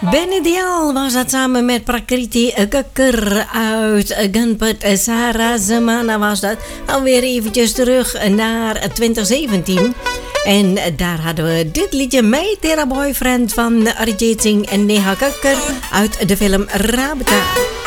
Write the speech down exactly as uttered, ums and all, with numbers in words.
Benedial was dat samen met Prakriti Kakkar uit Gunput Sarazamana was dat. Alweer eventjes terug naar twintig zeventien. En daar hadden we dit liedje My Tera Boyfriend van Arijit Singh en Neha Kakkar uit de film Rabta.